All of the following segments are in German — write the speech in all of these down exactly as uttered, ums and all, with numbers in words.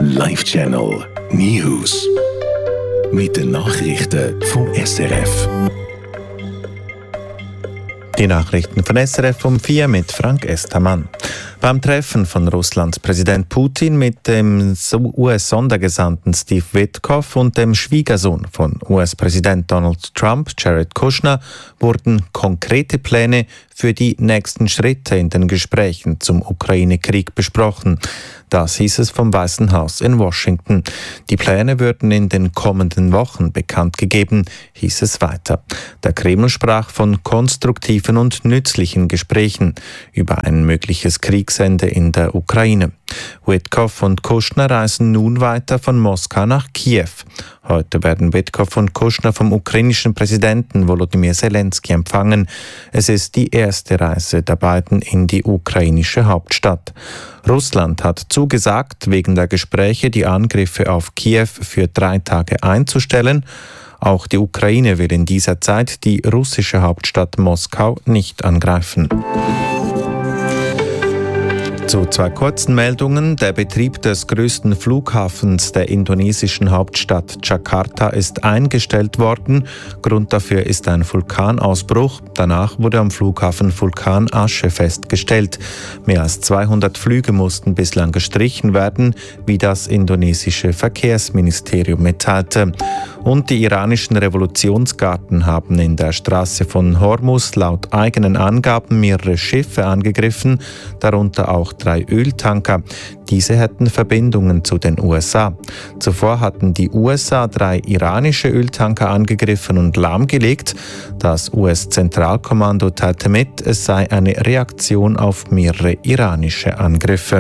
Live Channel News. Mit den Nachrichten vom S R F. Die Nachrichten von S R F um vier mit Frank Estermann. Beim Treffen von Russlands Präsident Putin mit dem U S-Sondergesandten Steve Witkoff und dem Schwiegersohn von U S-Präsident Donald Trump, Jared Kushner, wurden konkrete Pläne für die nächsten Schritte in den Gesprächen zum Ukraine-Krieg besprochen. Das hieß es vom Weißen Haus in Washington. Die Pläne würden in den kommenden Wochen bekannt gegeben, hieß es weiter. Der Kreml sprach von konstruktiven und nützlichen Gesprächen über ein mögliches Kriegsende in der Ukraine. Witkoff und Kushner reisen nun weiter von Moskau nach Kiew. Heute werden Witkoff und Kushner vom ukrainischen Präsidenten Volodymyr Zelensky empfangen. Es ist die erste Reise der beiden in die ukrainische Hauptstadt. Russland hat zugesagt, wegen der Gespräche die Angriffe auf Kiew für drei Tage einzustellen. Auch die Ukraine will in dieser Zeit die russische Hauptstadt Moskau nicht angreifen. Zu zwei kurzen Meldungen. Der Betrieb des größten Flughafens der indonesischen Hauptstadt Jakarta ist eingestellt worden. Grund dafür ist ein Vulkanausbruch. Danach wurde am Flughafen Vulkanasche festgestellt. Mehr als zweihundert Flüge mussten bislang gestrichen werden, wie das indonesische Verkehrsministerium mitteilte. Und die iranischen Revolutionsgarden haben in der Straße von Hormuz laut eigenen Angaben mehrere Schiffe angegriffen, darunter auch drei Öltanker. Diese hätten Verbindungen zu den U S A. Zuvor hatten die U S A drei iranische Öltanker angegriffen und lahmgelegt. Das U S-Zentralkommando teilte mit, es sei eine Reaktion auf mehrere iranische Angriffe.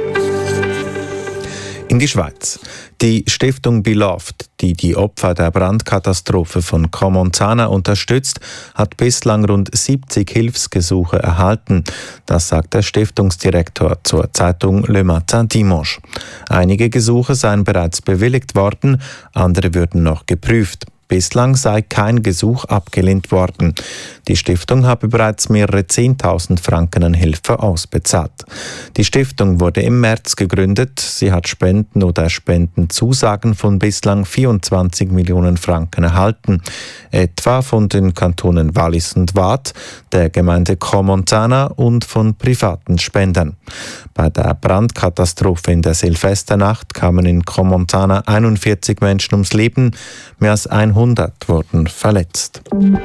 In die Schweiz. Die Stiftung Beloved, die die Opfer der Brandkatastrophe von Crans-Montana unterstützt, hat bislang rund siebzig Hilfsgesuche erhalten. Das sagt der Stiftungsdirektor zur Zeitung Le Matin Dimanche. Einige Gesuche seien bereits bewilligt worden, andere würden noch geprüft. Bislang sei kein Gesuch abgelehnt worden. Die Stiftung habe bereits mehrere zehntausend Franken an Hilfe ausbezahlt. Die Stiftung wurde im März gegründet. Sie hat Spenden oder Spendenzusagen von bislang vierundzwanzig Millionen Franken erhalten. Etwa von den Kantonen Wallis und Waadt, der Gemeinde Crans-Montana und von privaten Spendern. Bei der Brandkatastrophe in der Silvesternacht kamen in Crans-Montana einundvierzig Menschen ums Leben, mehr als hundert wurden verletzt.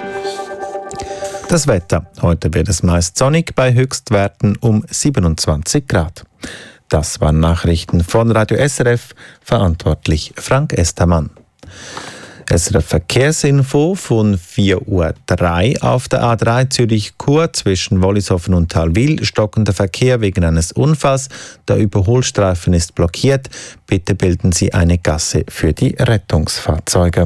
Das Wetter. Heute wird es meist sonnig bei Höchstwerten um siebenundzwanzig Grad. Das waren Nachrichten von Radio S R F, verantwortlich Frank Estermann. S R F Verkehrsinfo von vier Uhr drei auf der A drei Zürich-Chur zwischen Wollishofen und Talwil. Stockender Verkehr wegen eines Unfalls. Der Überholstreifen ist blockiert. Bitte bilden Sie eine Gasse für die Rettungsfahrzeuge.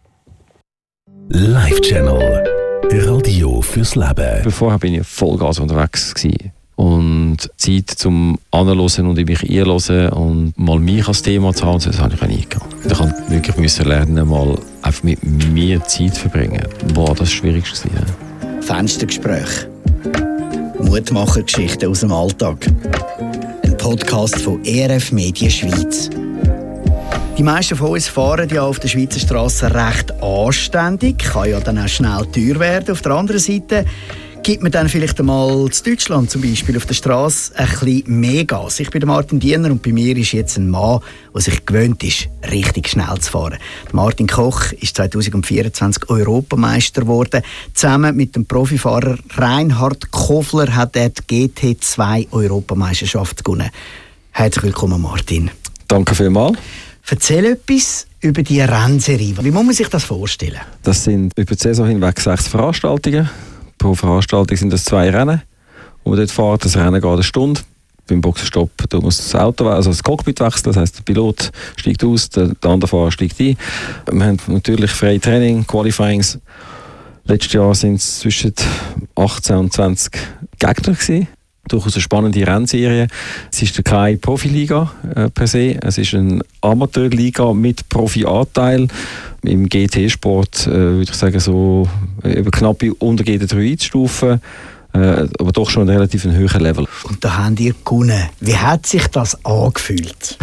Live Channel Radio fürs Leben. Bevor bin ich Vollgas unterwegs gewesen. Und Zeit zum Anhören und in mich einhören und mal mich als Thema zu haben, das habe ich auch nie gehabt. Ich musste wirklich müssen lernen, mal einfach mit mir Zeit verbringen. Boah, das war das Schwierigste. Fenstergespräch. Mutmachergeschichten aus dem Alltag. Ein Podcast von E R F Medien Schweiz. Die meisten von uns fahren ja auf der Schweizer Straße recht anständig. Kann ja dann auch schnell teuer werden. Auf der anderen Seite gibt man dann vielleicht einmal zu Deutschland zum Beispiel auf der Straße ein bisschen mehr Gas. Ich bin der Martin Diener und bei mir ist jetzt ein Mann, der sich gewöhnt ist, richtig schnell zu fahren. Martin Koch ist zwanzig vierundzwanzig Europameister geworden. Zusammen mit dem Profifahrer Reinhard Kofler hat er die G T zwei Europameisterschaft gewonnen. Herzlich willkommen, Martin. Danke vielmals. Erzähl etwas über die Rennserie. Wie muss man sich das vorstellen? Das sind über die Saison hinweg sechs Veranstaltungen. Pro Veranstaltung sind das zwei Rennen, wo man dort fährt. Das Rennen geht eine Stunde. Beim Boxenstopp da muss das Auto, also das Cockpit wechseln. Das heisst, der Pilot steigt aus, der, der andere Fahrer steigt ein. Wir haben natürlich freie Training, Qualifyings. Letztes Jahr waren es zwischen achtzehn und zwanzig Gegner gewesen. Durchaus eine spannende Rennserie. Es ist keine Profiliga äh, per se. Es ist eine Amateurliga mit Profi-Anteil. Im G T-Sport äh, würde ich sagen, so über knappe unter G T drei einzustufen. äh, aber doch schon ein relativ höherer Level. Und da habt ihr gewonnen. Wie hat sich das angefühlt?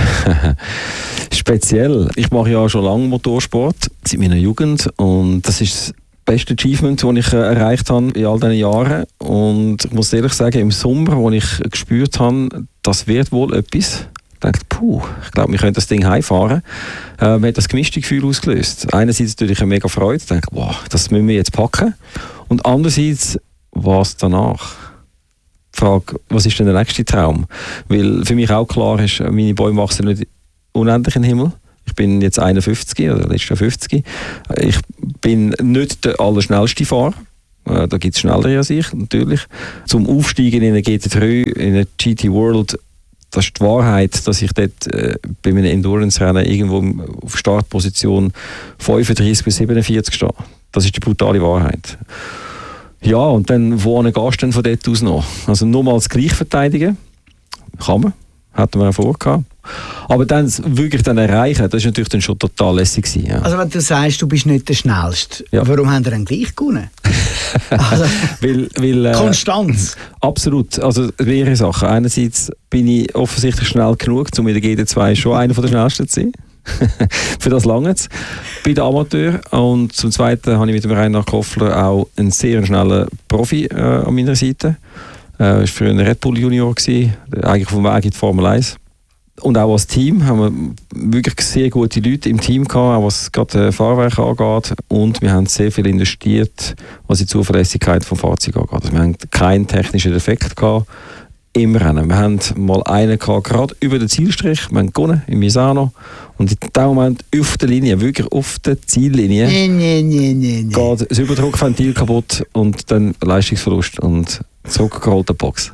Speziell. Ich mache ja schon lange Motorsport, seit meiner Jugend, und das ist das beste Achievement, das ich äh, erreicht habe in all diesen Jahren. Und ich muss ehrlich sagen, im Sommer, wo ich gespürt habe, das wird wohl etwas, ich dachte, puh, ich glaube, wir können das Ding heimfahren. Äh, mir hat das gemischte Gefühl ausgelöst. Einerseits natürlich eine mega Freude, ich dachte, wow, das müssen wir jetzt packen. Und andererseits, was danach? Die Frage, was ist denn der nächste Traum? Weil für mich auch klar ist, meine Bäume wachsen nicht unendlich in den Himmel. Ich bin jetzt einundfünfzig, oder letztes Jahr fünfzig. Ich bin nicht der allerschnellste Fahrer. Da gibt es schnellere als ich, natürlich. Zum Aufsteigen in eine G T drei, in eine G T World, das ist die Wahrheit, dass ich dort äh, bei einem Endurance-Rennen irgendwo auf Startposition fünfunddreißig bis siebenundvierzig stehe. Das ist die brutale Wahrheit. Ja, und dann, wohin gehst du denn von dort aus noch? Also nur mal das Gleich verteidigen, kann man, hatten wir auch vorgehabt. Aber dann wirklich dann erreichen, das ist natürlich dann schon total lässig gewesen, ja. Also wenn du sagst, du bist nicht der Schnellste, ja. Warum haben wir dann gleich gewonnen? Also, weil, weil, äh, Konstanz. Absolut, also mehrere Sachen. Einerseits bin ich offensichtlich schnell genug, um in der G T zwei schon einer der schnellsten zu sein. Für das lange es bei den Amateuren. Und zum Zweiten habe ich mit dem Reinhard Koffler auch einen sehr schnellen Profi äh, an meiner Seite. Er äh, war früher ein Red Bull Junior, gewesen, eigentlich vom Weg in die Formel eins. Und auch als Team haben wir wirklich sehr gute Leute im Team gehabt, auch was gerade Fahrwerk angeht. Und wir haben sehr viel investiert, was die Zuverlässigkeit des Fahrzeugs angeht. Also wir haben keinen technischen Defekt gehabt im Rennen. Wir haben mal einen gehabt, gerade über den Zielstrich. Wir haben gewonnen in Misano. Und in dem Moment auf der Linie, wirklich auf der Ziellinie, nee, nee, nee, nee, nee. geht das Überdruckventil kaputt und dann Leistungsverlust und zurückgeholte Box.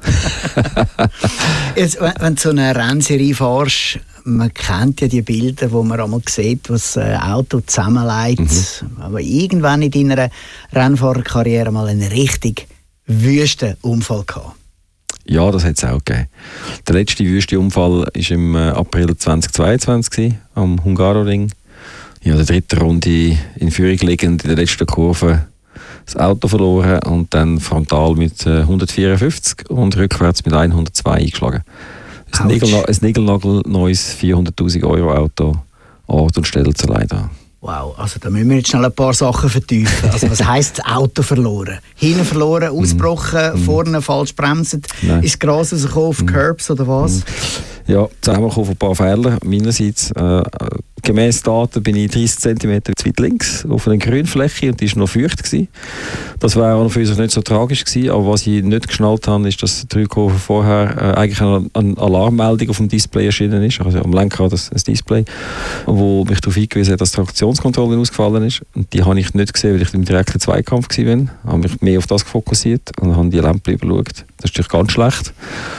Jetzt, wenn, wenn du so eine Rennserie fährst, man kennt ja die Bilder, wo man einmal sieht, was ein Auto zusammenlegt. Mhm. Aber irgendwann in deiner Rennfahrerkarriere mal einen richtig wüsten Unfall gehabt. Ja, das hat es auch gegeben. Der letzte wüste Unfall war im April zweitausendzweiundzwanzig am Hungaroring. Ja, in der dritten Runde in Führung liegend, in der letzten Kurve das Auto verloren und dann frontal mit äh, hundertvierundfünfzig und rückwärts mit hundertzwei eingeschlagen. Ein, Nigelna- ein Nigelnagel-neues vierhunderttausend Euro Auto, Ort und Stelle zu leiden. Wow, also da müssen wir jetzt schnell ein paar Sachen vertiefen. Also was heisst das Auto verloren? Hinten verloren, ausgebrochen, mm. vorne falsch bremsen, Nein. ins Gras rausgekommen, auf mm. Curbs oder was? Mm. Ja, zusammengekommen von ein paar Fehlern meinerseits. Äh, gemäss Daten bin ich dreißig Zentimeter zu weit links auf einer Grünfläche und die war noch feucht gewesen. Das wäre für uns nicht so tragisch gewesen, aber was ich nicht geschnallt habe, ist, dass drei Kurven vorher äh, eigentlich eine, eine Alarmmeldung auf dem Display erschienen ist, also am Lenkrad ein, ein Display, wo mich darauf hingewiesen hat, dass die Traktionskontrolle ausgefallen ist. Und die habe ich nicht gesehen, weil ich im direkten Zweikampf war. Ich habe mich mehr auf das gefokussiert und habe die Lampe überschaut. Das ist natürlich ganz schlecht.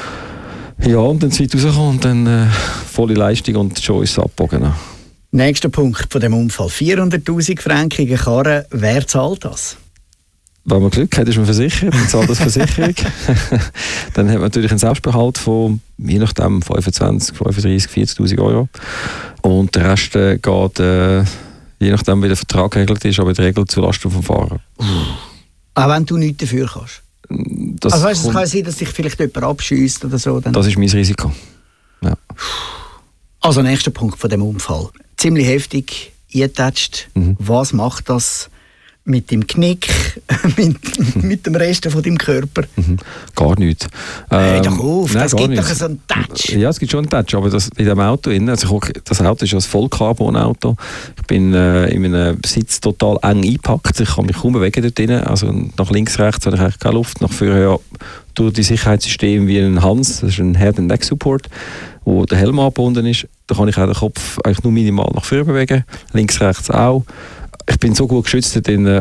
Ja, und dann sind wir rausgekommen und dann äh, volle Leistung und schon ist es abgebogen. Nächster Punkt von dem Unfall. vierhunderttausend Franken in Karre. Wer zahlt das? Wenn man Glück hat, ist man versichert, dann zahlt das Versicherung. Dann hat man natürlich einen Selbstbehalt von, je nachdem, fünfundzwanzig, fünfunddreißig, vierzigtausend Euro. Und der Rest äh, geht, äh, je nachdem, wie der Vertrag geregelt ist, aber in der Regel zulasten vom Fahrer. Auch wenn du nichts dafür kannst? Das also weißt, es kann sein, dass dich vielleicht jemand abschießt oder so. Dann. Das ist mein Risiko. Ja. Also nächster Punkt von dem Unfall. Ziemlich heftig eingetatscht. Mhm. Was macht das mit dem Knick, mit, mit dem Rest von deinem Körper? Mhm. Gar nichts. Hey, doch auf, nein, das gibt doch so einen Touch. Ja, es gibt schon einen Touch, aber das, in dem Auto, also das Auto ist ein Vollcarbon-Auto. Ich bin äh, in einem Sitz total eng eingepackt, ich kann mich kaum bewegen dort drin. Also nach links, rechts habe ich eigentlich keine Luft. Nach vorne ja durch die Sicherheitssysteme wie ein Hans, das ist ein Head- and Neck-Support, wo der Helm angebunden ist. Da kann ich auch den Kopf eigentlich nur minimal nach vorne bewegen, links, rechts auch. Ich bin so gut geschützt, denn äh,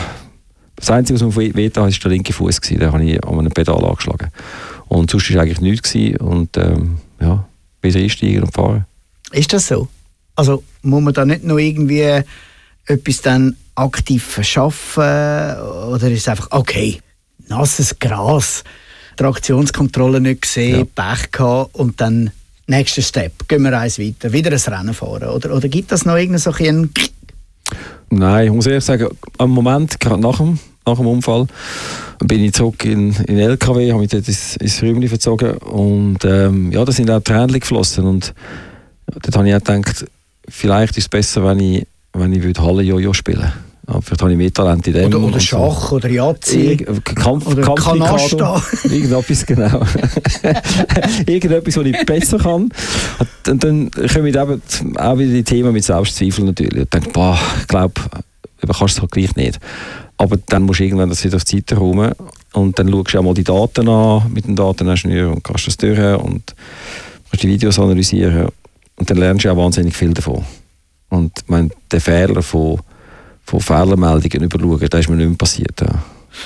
das Einzige, was mir wehtat, war der linke Fuß. Den habe ich an einem Pedal angeschlagen. Und sonst war eigentlich nichts. Und ähm, ja, wieder einsteigen und fahren. Ist das so? Also muss man da nicht noch irgendwie etwas dann aktiv verschaffen? Oder ist es einfach, okay, nasses Gras, Traktionskontrolle nicht gesehen, ja. Pech gehabt und dann nächster Step, gehen wir eins weiter, wieder ein Rennen fahren? Oder, oder gibt das noch irgendeinen so einen... Nein, ich muss ehrlich sagen, am Moment, gerade nach dem nach dem Unfall. Dann bin ich zurück in in L K W, habe mich dort ins, ins Räumchen verzogen und ähm, ja, da sind auch Tränen geflossen und dort habe ich auch gedacht, vielleicht ist es besser, wenn ich, wenn ich Halle-Jojo spielen würde. Ja, vielleicht habe ich mehr Talent in dem. Oder, oder Schach so. Oder Jazzi. Kampf, oder Kanasta. Irgendetwas, genau. Irgendetwas, was ich besser kann. Und dann kommen eben auch wieder die Themen mit Selbstzweifel natürlich. Und denke, boah, ich glaube, du kannst es halt gleich nicht. Aber dann musst du irgendwann das wieder auf die Seite räumen. Und dann schaust du auch mal die Daten an mit dem Dateningenieur und kannst das durch und kannst die Videos analysieren. Und dann lernst du auch wahnsinnig viel davon. Und ich meine, der Fehler von von Fehlermeldungen überschauen, das ist mir nicht mehr passiert. Ja.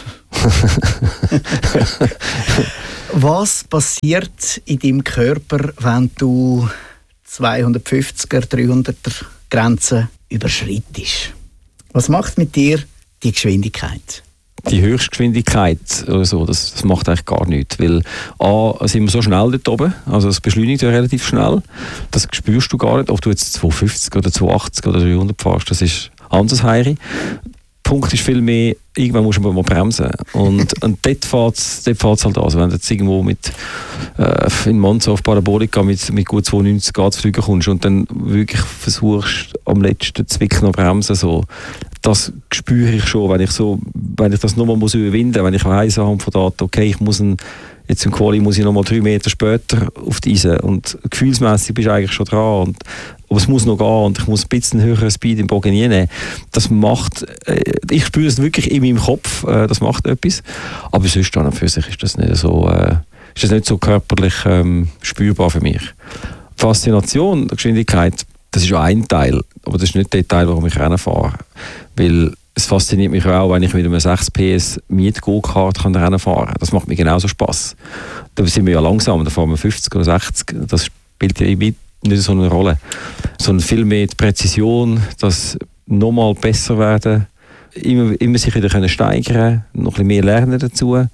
Was passiert in deinem Körper, wenn du zweihundertfünfziger, dreihunderter Grenzen überschreitest? Was macht mit dir die Geschwindigkeit? Die Höchstgeschwindigkeit oder so, das, das macht eigentlich gar nichts, weil A, sind wir so schnell dort oben, also es beschleunigt ja relativ schnell, das spürst du gar nicht, ob du jetzt zweihundertfünfzig oder zweihundertachtzig oder dreihundert fährst, das ist anders heiri. Der Punkt ist viel mehr, irgendwann musst du mal bremsen. Und, und dort fährt es dort halt an. Also wenn du jetzt irgendwo mit, äh, in Monza auf Parabolika mit, mit gut zweiundneunzig Grad zu fliegen kommst und dann wirklich versuchst, am letzten Zwick noch bremsen, so, das spüre ich schon, wenn ich, so, wenn ich das nochmal muss überwinden muss, wenn ich weiss anhand von Daten, okay, ich muss ein, jetzt im Quali muss ich nochmal drei Meter später auf die Eise und gefühlsmässig bist du eigentlich schon dran. Und, aber es muss noch gehen und ich muss ein bisschen höheren Speed im Bogen nehmen. Das macht, äh, ich spüre es wirklich in meinem Kopf, äh, das macht etwas. Aber sonst an und für sich ist das nicht so, äh, ist das nicht so körperlich ähm, spürbar für mich. Faszination der Geschwindigkeit, das ist ja ein Teil, aber das ist nicht der Teil, warum ich Rennen fahre. Weil es fasziniert mich auch, wenn ich mit einem sechs P S Miet-Go-Kart Rennen fahren kann. Das macht mir genauso Spass. Da sind wir ja langsam, da fahren wir fünfzig oder sechzig. Das spielt ja nicht so eine Rolle. Sondern viel mehr die Präzision, das nochmal besser werden, immer, immer sich wieder können steigern, noch ein bisschen mehr lernen dazu.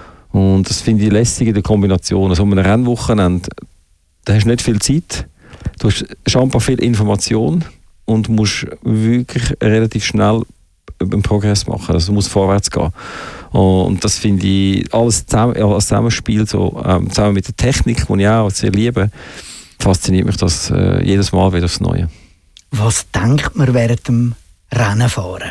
Und das finde ich lässig in der Kombination. Also um ein Rennwochenende, da hast du nicht viel Zeit, du hast scheinbar viel Information und musst wirklich relativ schnell einen Progress machen, also muss vorwärts gehen. Und das finde ich, alles zusammen, als Zusammenspiel, so, ähm, zusammen mit der Technik, die ich auch sehr liebe, fasziniert mich das äh, jedes Mal wieder aufs Neue. Was denkt man während dem Rennenfahren?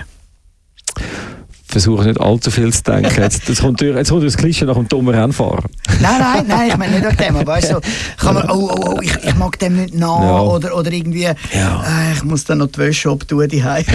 Versuche nicht allzu viel zu denken. Jetzt, jetzt, kommt, jetzt kommt das Klischee nach dem dummen Rennfahren. Nein, nein, nein, ich meine nicht nach dem. Aber weißt du, kann man, oh, oh, oh, ich, ich mag dem nicht nach ja. oder, oder irgendwie, ja. äh, ich muss dann noch die Wäsche abtun, die Hause.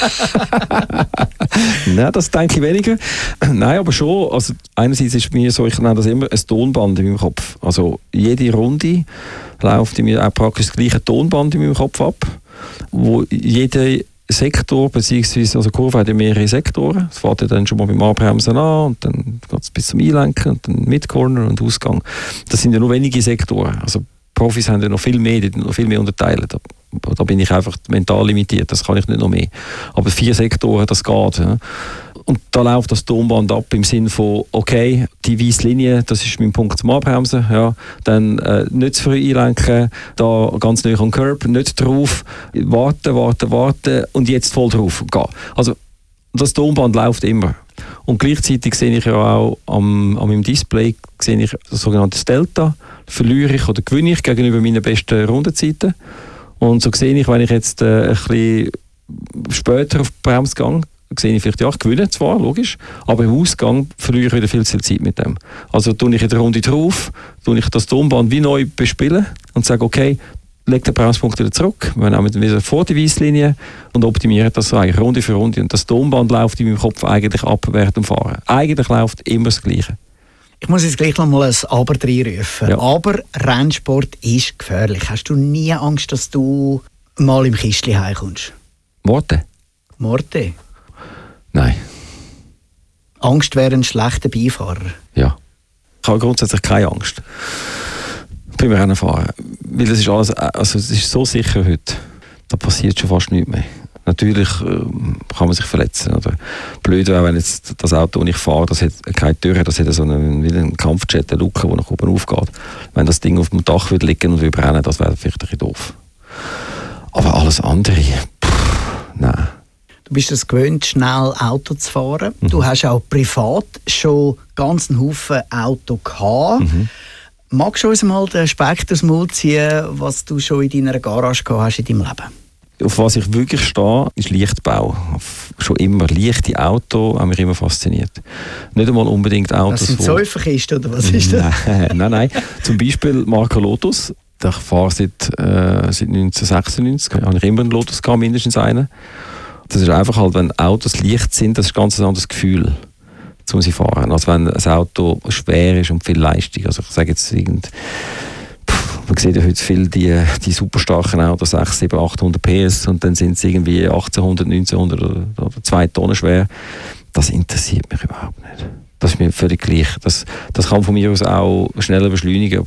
Nein, das denke ich weniger. Nein, aber schon. Also einerseits ist mir so, ich nenne das immer ein Tonband in meinem Kopf. Also jede Runde läuft in mir auch praktisch das gleiche Tonband in meinem Kopf ab, wo jede Sektor, beziehungsweise also Kurve hat ja mehrere Sektoren. Es fährt ja dann schon mal beim Anbremsen an und dann geht es bis zum Einlenken und dann Mid-Corner und Ausgang. Das sind ja nur wenige Sektoren. Also Profis haben ja noch viel mehr, die noch viel mehr unterteilen. Da, da bin ich einfach mental limitiert, das kann ich nicht noch mehr. Aber vier Sektoren, das geht. Ja. Und da läuft das Tonband ab im Sinne von, okay, die weiße Linie, das ist mein Punkt zum Anbremsen, ja. Dann äh, nicht zu früh einlenken, da ganz nah am Curb, nicht drauf, warten, warten, warten und jetzt voll drauf gehen. Also das Tonband läuft immer. Und gleichzeitig sehe ich ja auch am, an meinem Display sehe ich das sogenannte Delta, verliere ich oder gewinne ich gegenüber meinen besten Rundenzeiten. Und so sehe ich, wenn ich jetzt äh, ein bisschen später auf die Bremse gehe, sehe ich vielleicht, ja, ich gewinne zwar, logisch, aber im Ausgang verliere ich wieder viel zu viel Zeit mit dem. Also tue ich in der Runde drauf, tue ich das Tonband wie neu bespielen und sage, okay, leg den Bremspunkt wieder zurück, wir nehmen wieder vor die Weisslinie und optimieren das so eigentlich Runde für Runde. Und das Tonband läuft in meinem Kopf eigentlich ab während dem Fahren. Eigentlich läuft immer das Gleiche. Ich muss jetzt gleich noch mal ein Aber reinrufen. Ja. Aber Rennsport ist gefährlich. Hast du nie Angst, dass du mal im Kistchen heimkommst? Worte? Morte? Nein. Angst wäre ein schlechter Beifahrer? Ja. Ich habe grundsätzlich keine Angst beim Rennenfahren. Weil es ist alles, also es ist so sicher heute, da passiert schon fast nichts mehr. Natürlich äh, kann man sich verletzen. Oder blöd wäre, wenn jetzt das Auto, das ich fahre, das hat keine Tür, das hat so einen, wie ein Kampfjet, eine Luke, die nach oben aufgeht. Wenn das Ding auf dem Dach würde liegen und würde brennen, das wäre vielleicht ein bisschen doof. Aber alles andere, pff, nein. Du bist es gewöhnt, schnell Auto zu fahren. Mhm. Du hast auch privat schon ganz einen Haufen Auto gehabt. Mhm. Magst du uns mal den Speck aus dem Mund ziehen, was du schon in deiner Garage gehabt hast in deinem Leben? Auf was ich wirklich stehe, ist Leichtbau. Schon immer leichte Autos haben mich immer fasziniert. Nicht einmal unbedingt Autos. Das sind Säuferkisten oder was ist das? Nein, nein, nein. Zum Beispiel Marke Lotus. Ich fahre seit, äh, seit neunzehnhundertsechsundneunzig. Habe ich immer einen Lotus gehabt, mindestens einen. Das ist einfach halt, wenn Autos leicht sind, das ist ein ganz anderes Gefühl, um sie zu fahren, als wenn ein Auto schwer ist und viel Leistung. Also ich sage jetzt irgend man sieht ja heute viel die, die super starken Autos, sechshundert, siebenhundert, achthundert P S und dann sind sie irgendwie achtzehnhundert, neunzehnhundert oder, oder zwei Tonnen schwer. Das interessiert mich überhaupt nicht. Das ist mir völlig gleich. Das, das kann von mir aus auch schneller beschleunigen.